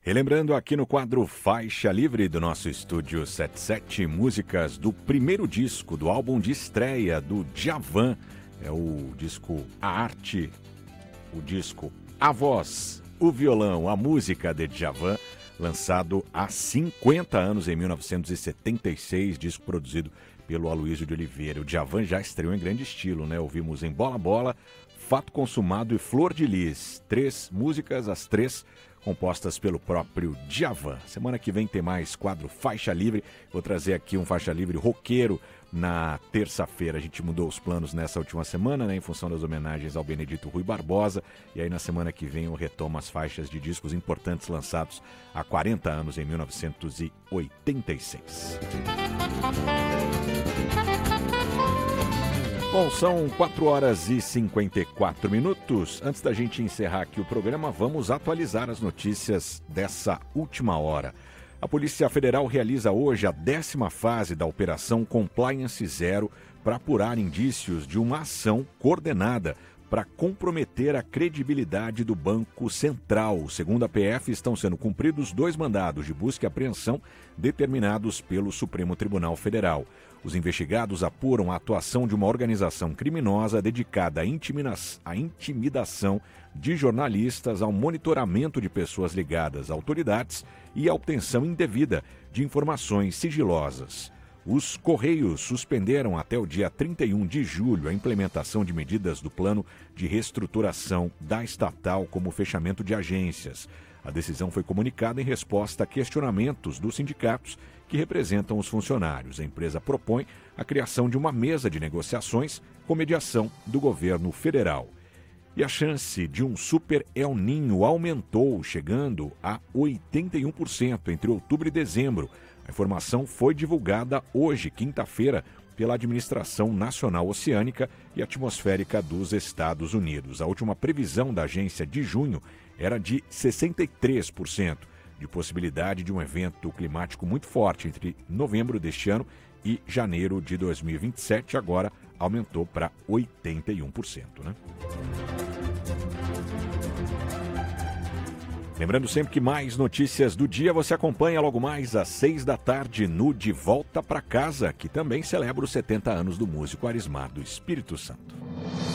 Relembrando aqui no quadro Faixa Livre do nosso Estúdio 77, músicas do primeiro disco, do álbum de estreia do Djavan. É o disco A Arte, o disco A Voz, o Violão, a música de Djavan, lançado há 50 anos, em 1976, disco produzido pelo Aloysio de Oliveira. O Djavan já estreou em grande estilo, né? Ouvimos em Bola Bola, Fato Consumado e Flor de Lis. 3 músicas, as 3 compostas pelo próprio Djavan. Semana que vem tem mais quadro Faixa Livre. Vou trazer aqui um Faixa Livre roqueiro na terça-feira. A gente mudou os planos nessa última semana, né, em função das homenagens ao Benedito Rui Barbosa. E aí na semana que vem eu retomo as faixas de discos importantes lançados há 40 anos, em 1986. Bom, são 4 horas e 54 minutos. Antes da gente encerrar aqui o programa, vamos atualizar as notícias dessa última hora. A Polícia Federal realiza hoje a 10ª fase da Operação Compliance Zero para apurar indícios de uma ação coordenada para comprometer a credibilidade do Banco Central. Segundo a PF, estão sendo cumpridos 2 mandados de busca e apreensão determinados pelo Supremo Tribunal Federal. Os investigados apuram a atuação de uma organização criminosa dedicada à intimidação de jornalistas, ao monitoramento de pessoas ligadas a autoridades e à obtenção indevida de informações sigilosas. Os Correios suspenderam até o dia 31 de julho a implementação de medidas do plano de reestruturação da estatal, como o fechamento de agências. A decisão foi comunicada em resposta a questionamentos dos sindicatos que representam os funcionários. A empresa propõe a criação de uma mesa de negociações com mediação do governo federal. E a chance de um super El Niño aumentou, chegando a 81% entre outubro e dezembro. A informação foi divulgada hoje, quinta-feira, pela Administração Nacional Oceânica e Atmosférica dos Estados Unidos. A última previsão da agência de junho era de 63% de possibilidade de um evento climático muito forte entre novembro deste ano e janeiro de 2027. Agora aumentou para 81%, né? Lembrando sempre que mais notícias do dia você acompanha logo mais às 6 da tarde no De Volta para Casa, que também celebra os 70 anos do músico Arismar do Espírito Santo.